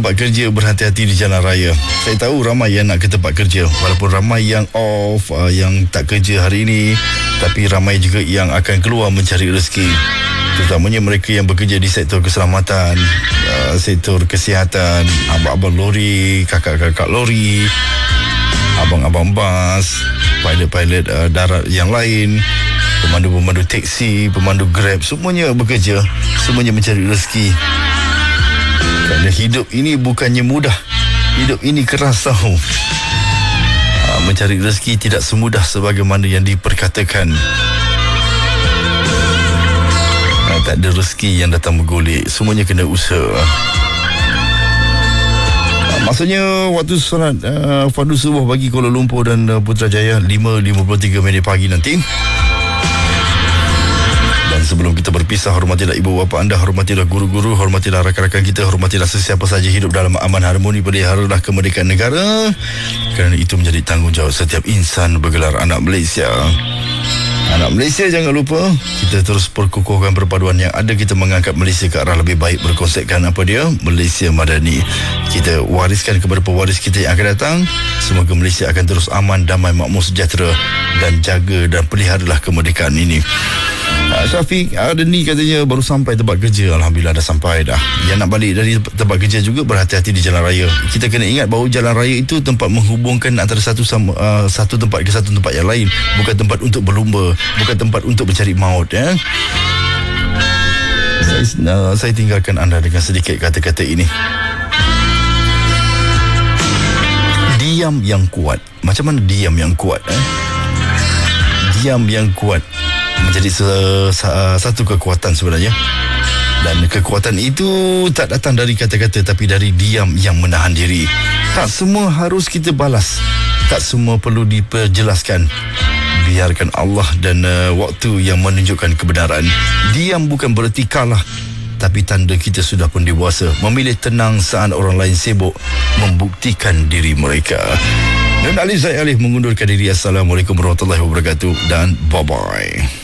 tempat kerja, berhati-hati di jalan raya. Saya tahu ramai yang nak ke tempat kerja, walaupun ramai yang off, yang tak kerja hari ini, tapi ramai juga yang akan keluar mencari rezeki, terutamanya mereka yang bekerja di sektor keselamatan, sektor kesihatan, abang-abang lori, kakak-kakak lori, abang-abang bas, pilot-pilot darat yang lain, pemandu-pemandu teksi, pemandu Grab, semuanya bekerja, semuanya mencari rezeki. Kerana hidup ini bukannya mudah, hidup ini keras tahu. Mencari rezeki tidak semudah sebagaimana yang diperkatakan. Tak ada rezeki yang datang bergolek, semuanya kena usaha. Maksudnya waktu solat fardu subuh bagi Kuala Lumpur dan Putrajaya 5.53 minit pagi nanti. Dan sebelum kita berpisah, hormatilah ibu bapa anda, hormatilah guru-guru, hormatilah rakan-rakan kita, hormatilah sesiapa saja hidup dalam aman harmoni, peliharalah kemerdekaan negara, kerana itu menjadi tanggungjawab setiap insan bergelar anak Malaysia. Anak Malaysia, jangan lupa kita terus perkukuhkan perpaduan yang ada. Kita mengangkat Malaysia ke arah lebih baik berkonsepkan apa dia? Malaysia Madani. Kita wariskan kepada pewaris kita yang akan datang. Semoga Malaysia akan terus aman, damai, makmur, sejahtera, dan jaga dan peliharalah kemerdekaan ini. Syafiq, ada ni katanya baru sampai tempat kerja. Alhamdulillah dah sampai dah. Yang nak balik dari tempat kerja juga berhati-hati di jalan raya. Kita kena ingat bahawa jalan raya itu tempat menghubungkan antara satu tempat ke satu tempat yang lain. Bukan tempat untuk berlumba, bukan tempat untuk mencari maut, ya. Saya tinggalkan anda dengan sedikit kata-kata ini. Diam yang kuat. Macam mana diam yang kuat, Diam yang kuat menjadi satu kekuatan sebenarnya. Dan kekuatan itu tak datang dari kata-kata, tapi dari diam yang menahan diri. Tak semua harus kita balas, tak semua perlu diperjelaskan. Biarkan Allah dan waktu yang menunjukkan kebenaran. Diam bukan bererti kalah, tapi tanda kita sudah pun dewasa. Memilih tenang saat orang lain sibuk membuktikan diri mereka. Dan Alif Zaid Alif mengundurkan diri. Assalamualaikum warahmatullahi wabarakatuh dan bye-bye.